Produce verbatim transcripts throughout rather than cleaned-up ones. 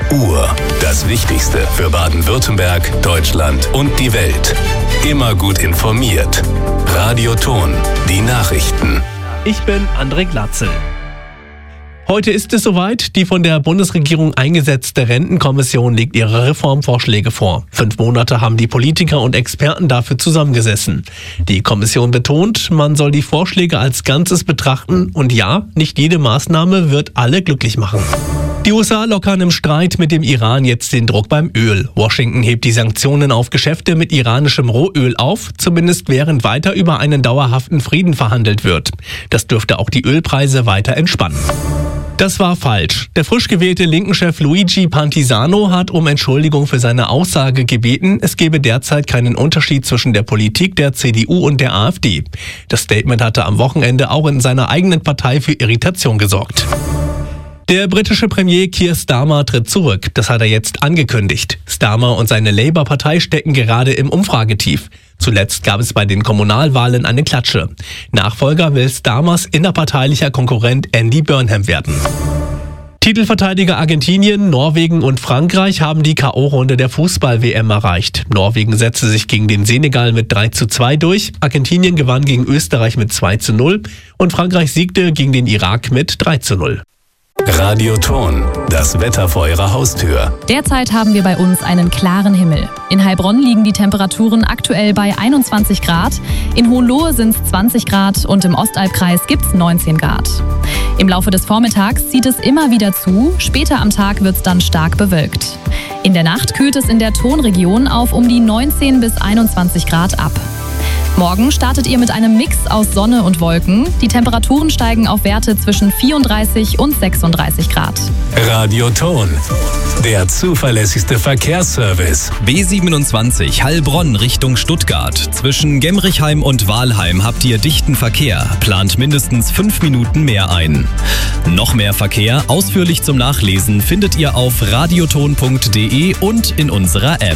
Uhr. Das Wichtigste für Baden-Württemberg, Deutschland und die Welt. Immer gut informiert. Radio Ton, die Nachrichten. Ich bin André Glatzel. Heute ist es soweit. Die von der Bundesregierung eingesetzte Rentenkommission legt ihre Reformvorschläge vor. Fünf Monate haben die Politiker und Experten dafür zusammengesessen. Die Kommission betont, man soll die Vorschläge als Ganzes betrachten und ja, nicht jede Maßnahme wird alle glücklich machen. Die U S A lockern im Streit mit dem Iran jetzt den Druck beim Öl. Washington hebt die Sanktionen auf Geschäfte mit iranischem Rohöl auf, zumindest während weiter über einen dauerhaften Frieden verhandelt wird. Das dürfte auch die Ölpreise weiter entspannen. Das war falsch. Der frisch gewählte Linken-Chef Luigi Pantisano hat um Entschuldigung für seine Aussage gebeten, es gebe derzeit keinen Unterschied zwischen der Politik der C D U und der AfD. Das Statement hatte am Wochenende auch in seiner eigenen Partei für Irritation gesorgt. Der britische Premier Keir Starmer tritt zurück. Das hat er jetzt angekündigt. Starmer und seine Labour-Partei stecken gerade im Umfragetief. Zuletzt gab es bei den Kommunalwahlen eine Klatsche. Nachfolger will Starmers innerparteilicher Konkurrent Andy Burnham werden. Titelverteidiger Argentinien, Norwegen und Frankreich haben die K O-Runde der Fußball-W M erreicht. Norwegen setzte sich gegen den Senegal mit drei zu zwei durch, Argentinien gewann gegen Österreich mit zwei zu null und Frankreich siegte gegen den Irak mit drei zu null. Radio Ton, das Wetter vor Ihrer Haustür. Derzeit haben wir bei uns einen klaren Himmel. In Heilbronn liegen die Temperaturen aktuell bei einundzwanzig Grad, in Hohenlohe sind es zwanzig Grad und im Ostalbkreis gibt es neunzehn Grad. Im Laufe des Vormittags zieht es immer wieder zu, später am Tag wird es dann stark bewölkt. In der Nacht kühlt es in der Tonregion auf um die neunzehn bis einundzwanzig Grad ab. Morgen startet ihr mit einem Mix aus Sonne und Wolken. Die Temperaturen steigen auf Werte zwischen vierunddreißig und sechsunddreißig Grad. Radio Ton, der zuverlässigste Verkehrsservice. B siebenundzwanzig Heilbronn Richtung Stuttgart. Zwischen Gemrichheim und Wahlheim habt ihr dichten Verkehr. Plant mindestens fünf Minuten mehr ein. Noch mehr Verkehr, ausführlich zum Nachlesen, findet ihr auf radioton punkt de und in unserer App.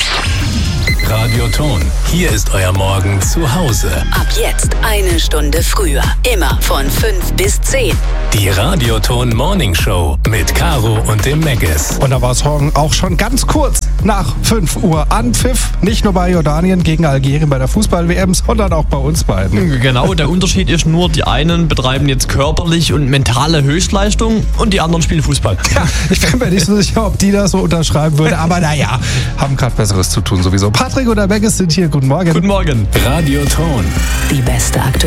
Radio Ton, hier ist euer Morgen zu Hause. Ab jetzt eine Stunde früher. Immer von fünf bis zehn. Die Radio Ton Morning Show mit Caro und dem Meggis. Und da war es morgen auch schon ganz kurz nach fünf Uhr Anpfiff. Nicht nur bei Jordanien gegen Algerien bei der Fußball-W M, sondern auch bei uns beiden. Genau, der Unterschied ist nur, die einen betreiben jetzt körperlich und mentale Höchstleistung und die anderen spielen Fußball. Ja, ich bin mir nicht so sicher, ob die das so unterschreiben würde, aber naja, haben gerade Besseres zu tun sowieso. Patrick oder Meggis sind hier. Guten Morgen. Guten Morgen. Radio Ton. Die beste aktuelle